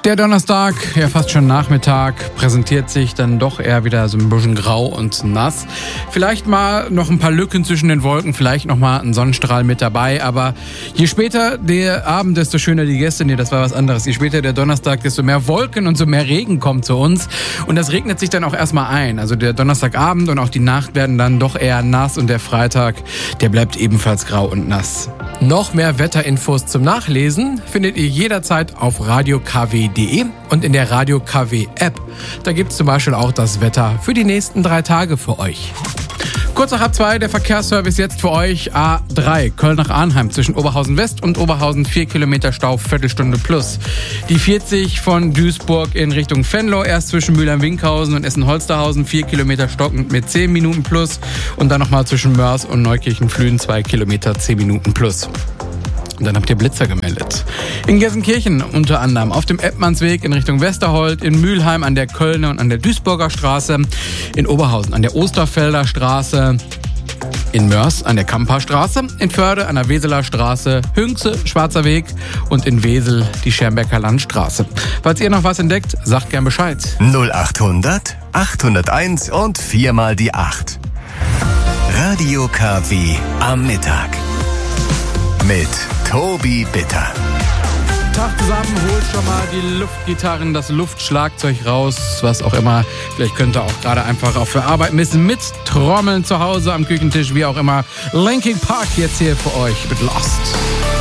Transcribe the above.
Der Donnerstag, ja fast schon Nachmittag, präsentiert sich dann doch eher wieder so ein bisschen grau und nass. Vielleicht mal noch ein paar Lücken zwischen den Wolken, vielleicht noch mal ein Sonnenstrahl mit dabei. Aber je später der Abend, desto schöner die Gäste. Nee, das war was anderes. Je später der Donnerstag, desto mehr Wolken und so mehr Regen kommt zu uns. Und das regnet sich dann auch erstmal ein. Also der Donnerstagabend und auch die Nacht werden dann doch eher nass. Und der Freitag, der bleibt ebenfalls grau und nass. Noch mehr Wetterinfos zum Nachlesen findet ihr jederzeit auf radiokw.de und in der Radio KW App. Da gibt es zum Beispiel auch das Wetter für die nächsten 3 Tage für euch. Kurz nach 2:30 der Verkehrsservice jetzt für euch. A3 Köln nach Arnheim zwischen Oberhausen West und Oberhausen 4 Kilometer Stau, Viertelstunde plus. Die 40 von Duisburg in Richtung Venlo, erst zwischen Mülheim-Winkhausen und Essen-Holsterhausen 4 Kilometer stockend mit 10 Minuten plus. Und dann nochmal zwischen Mörs und Neukirchen-Flühen 2 Kilometer 10 Minuten plus. Und dann habt ihr Blitzer gemeldet. In Gelsenkirchen unter anderem auf dem Eppmannsweg in Richtung Westerhold, in Mülheim an der Kölner und an der Duisburger Straße, in Oberhausen an der Osterfelder Straße, in Mörs an der Kamperstraße, in Förde an der Weseler Straße, Hünxe, Schwarzer Weg und in Wesel die Schermbecker Landstraße. Falls ihr noch was entdeckt, sagt gern Bescheid. 0800 801 und 4 mal die 8. Radio KW am Mittag. Mit Tobi Bitter. Tag zusammen, holt schon mal die Luftgitarren, das Luftschlagzeug raus, was auch immer. Vielleicht könnt ihr auch gerade einfach auch für Arbeit ein bisschen mit Trommeln zu Hause am Küchentisch, wie auch immer. Linkin Park jetzt hier für euch mit Lost.